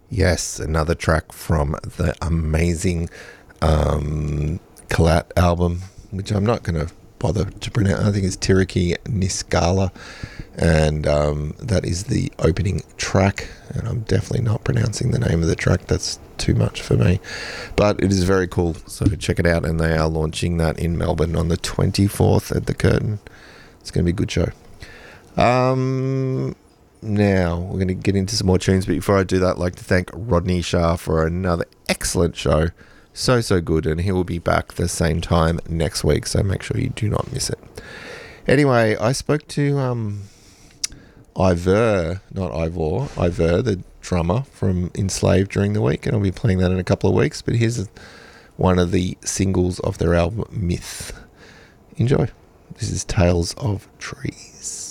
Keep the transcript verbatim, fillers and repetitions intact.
Yes, another track from the amazing um, Kalat album, which I'm not going to bother to pronounce. I think it's Tiriki Niskala, and um, that is the opening track. And I'm definitely not pronouncing the name of the track. That's too much for me. But it is very cool, so check it out. And they are launching that in Melbourne on the twenty-fourth at the Curtin. It's going to be a good show. Um... Now, we're going to get into some more tunes, but before I do that, I'd like to thank Rodney Shah for another excellent show. So, so good, and he will be back the same time next week, so make sure you do not miss it. Anyway, I spoke to um, Ivor, not Ivor, Ivor, the drummer from Enslaved during the week, and I'll be playing that in a couple of weeks, but here's one of the singles of their album, Myth. Enjoy. This is Tales of Trees.